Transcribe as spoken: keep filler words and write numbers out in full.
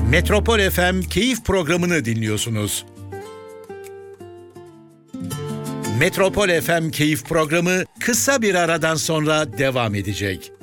Metropol F M Keyif programını dinliyorsunuz. Metropol F M Keyif programı kısa bir aradan sonra devam edecek.